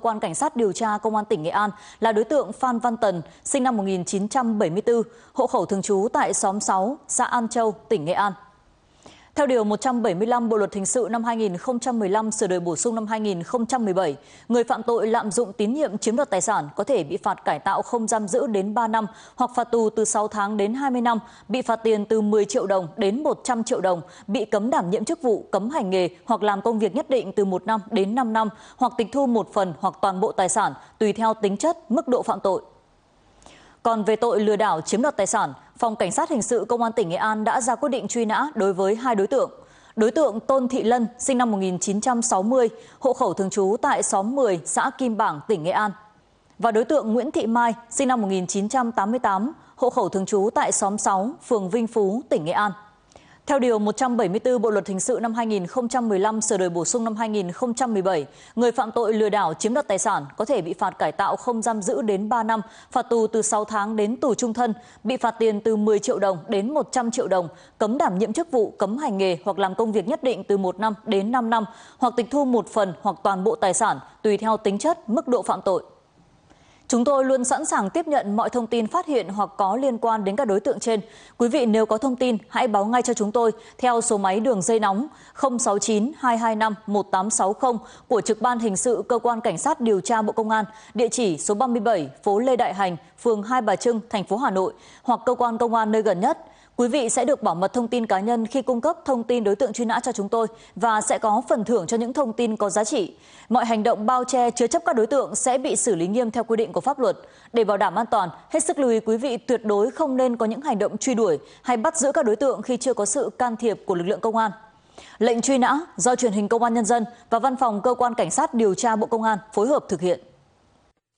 quan cảnh sát điều tra Công an tỉnh Nghệ An là đối tượng Phan Văn Tần, sinh năm 1974, hộ khẩu thường trú tại xóm 6, xã An Châu, tỉnh Nghệ An. Theo Điều 175 Bộ Luật Hình sự năm 2015 sửa đổi bổ sung năm 2017, người phạm tội lạm dụng tín nhiệm chiếm đoạt tài sản có thể bị phạt cải tạo không giam giữ đến 3 năm hoặc phạt tù từ 6 tháng đến 20 năm, bị phạt tiền từ 10 triệu đồng đến 100 triệu đồng, bị cấm đảm nhiệm chức vụ, cấm hành nghề hoặc làm công việc nhất định từ 1 năm đến 5 năm, hoặc tịch thu một phần hoặc toàn bộ tài sản tùy theo tính chất, mức độ phạm tội. Còn về tội lừa đảo chiếm đoạt tài sản, Phòng Cảnh sát Hình sự Công an tỉnh Nghệ An đã ra quyết định truy nã đối với 2 đối tượng. Đối tượng Tôn Thị Lân, sinh năm 1960, hộ khẩu thường trú tại xóm 10, xã Kim Bảng, tỉnh Nghệ An. Và đối tượng Nguyễn Thị Mai, sinh năm 1988, hộ khẩu thường trú tại xóm 6, phường Vinh Phú, tỉnh Nghệ An. Theo Điều 174 Bộ Luật Hình sự năm 2015 sửa đổi bổ sung năm 2017, người phạm tội lừa đảo chiếm đoạt tài sản có thể bị phạt cải tạo không giam giữ đến 3 năm, phạt tù từ 6 tháng đến tù trung thân, bị phạt tiền từ 10 triệu đồng đến 100 triệu đồng, cấm đảm nhiệm chức vụ, cấm hành nghề hoặc làm công việc nhất định từ 1 năm đến 5 năm, hoặc tịch thu một phần hoặc toàn bộ tài sản tùy theo tính chất, mức độ phạm tội. Chúng tôi luôn sẵn sàng tiếp nhận mọi thông tin phát hiện hoặc có liên quan đến các đối tượng trên. Quý vị nếu có thông tin, hãy báo ngay cho chúng tôi theo số máy đường dây nóng 069 225 1860 của Trực ban Hình sự Cơ quan Cảnh sát điều tra Bộ Công an, địa chỉ số 37 phố Lê Đại Hành, phường Hai Bà Trưng, thành phố Hà Nội, hoặc cơ quan công an nơi gần nhất. Quý vị sẽ được bảo mật thông tin cá nhân khi cung cấp thông tin đối tượng truy nã cho chúng tôi và sẽ có phần thưởng cho những thông tin có giá trị. Mọi hành động bao che chứa chấp các đối tượng sẽ bị xử lý nghiêm theo quy định của pháp luật. Để bảo đảm an toàn, hết sức lưu ý quý vị tuyệt đối không nên có những hành động truy đuổi hay bắt giữ các đối tượng khi chưa có sự can thiệp của lực lượng công an. Lệnh truy nã do Truyền hình Công an Nhân dân và Văn phòng Cơ quan Cảnh sát điều tra Bộ Công an phối hợp thực hiện.